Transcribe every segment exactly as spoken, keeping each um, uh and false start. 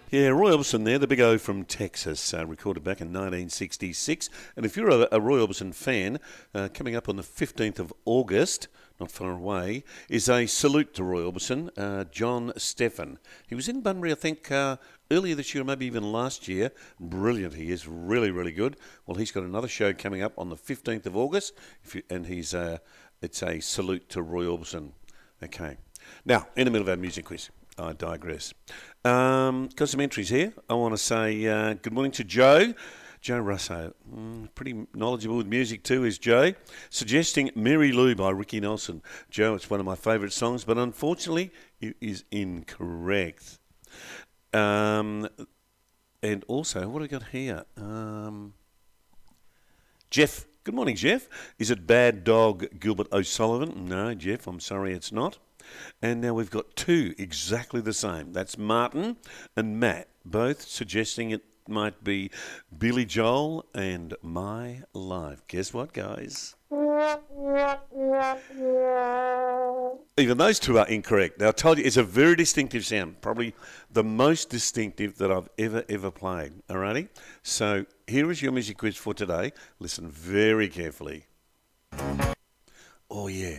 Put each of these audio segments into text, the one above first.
Yeah, Roy Orbison there, the big O from Texas, uh, recorded back in nineteen sixty-six. And if you're a, a Roy Orbison fan, uh, coming up on the fifteenth of August, not far away, is a salute to Roy Orbison, uh, John Stephan. He was in Bunbury, I think, uh, earlier this year, maybe even last year. Brilliant, he is, really, really good. Well, he's got another show coming up on the fifteenth of August, if you, and he's uh, it's a salute to Roy Orbison. Okay. Now, in the middle of our music quiz. I digress. Um, got some entries here. I want to say uh, good morning to Joe. Joe Russo. Mm, pretty knowledgeable with music too is Joe. Suggesting Mary Lou by Ricky Nelson. Joe, it's one of my favourite songs, but unfortunately it is incorrect. Um, and also, what have we got here? Um, Jeff. Good morning, Jeff. Is it Bad Dog Gilbert O'Sullivan? No, Jeff, I'm sorry it's not. And now we've got two exactly the same. That's Martin and Matt, both suggesting it might be Billy Joel and My Life. Guess what, guys? Even those two are incorrect. Now, I told you, it's a very distinctive sound, probably the most distinctive that I've ever, ever played. Alrighty? So here is your music quiz for today. Listen very carefully. Oh, yeah.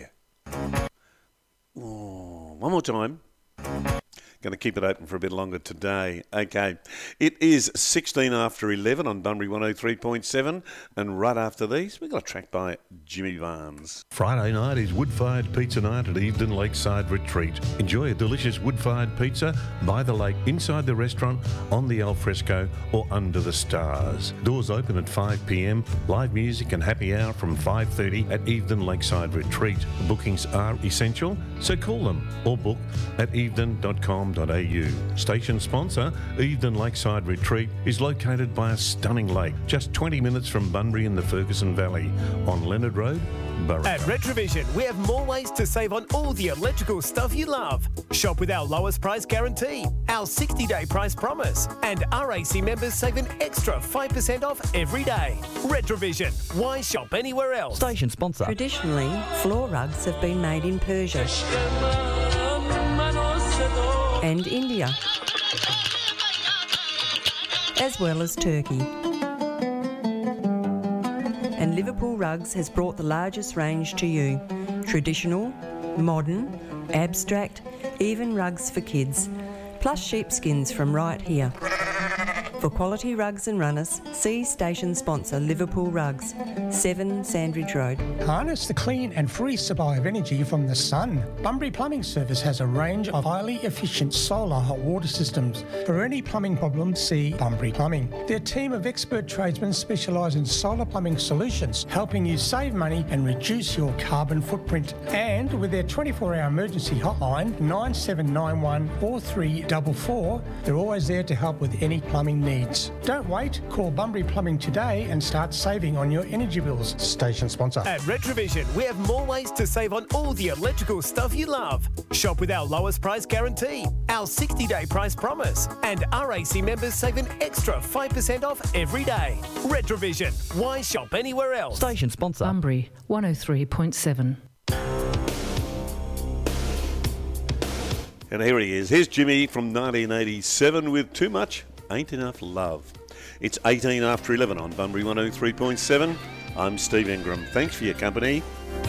Oh, one more time. Going to keep it open for a bit longer today. Okay. It is sixteen after eleven on Bunbury one oh three point seven. And right after these, we've got a track by Jimmy Barnes. Friday night is wood-fired pizza night at Evedon Lakeside Retreat. Enjoy a delicious wood-fired pizza by the lake, inside the restaurant, on the alfresco or under the stars. Doors open at five p.m. Live music and happy hour from five thirty at Evedon Lakeside Retreat. Bookings are essential, so call them or book at evedon dot com dot a u. Station sponsor, Evedon Lakeside Retreat, is located by a stunning lake, just twenty minutes from Bunbury in the Ferguson Valley, on Leonard Road, Burra. At Retrovision, we have more ways to save on all the electrical stuff you love. Shop with our lowest price guarantee, our sixty-day price promise, and R A C members save an extra five percent off every day. Retrovision, why shop anywhere else? Station sponsor. Traditionally, floor rugs have been made in Persia and India, as well as Turkey. And Liverpool Rugs has brought the largest range to you. Traditional, modern, abstract, even rugs for kids, plus sheepskins from right here. For quality rugs and runners, see station sponsor Liverpool Rugs, seven Sandridge Road. Harness the clean and free supply of energy from the sun. Bunbury Plumbing Service has a range of highly efficient solar hot water systems. For any plumbing problem, see Bunbury Plumbing. Their team of expert tradesmen specialise in solar plumbing solutions, helping you save money and reduce your carbon footprint. And with their twenty-four hour emergency hotline, nine seven nine one, four three four four, they're always there to help with any plumbing needs. Don't wait, call Bunbury Plumbing today and start saving on your energy bills. Station sponsor. At Retrovision, we have more ways to save on all the electrical stuff you love. Shop with our lowest price guarantee, our sixty-day price promise, and R A C members save an extra five percent off every day. Retrovision, why shop anywhere else? Station sponsor. Bunbury one oh three point seven. And here he is. Here's Jimmy from nineteen eighty-seven with Too Much Ain't Enough Love. It's eighteen after eleven on Bunbury one oh three point seven. I'm Steve Ingram. Thanks for your company.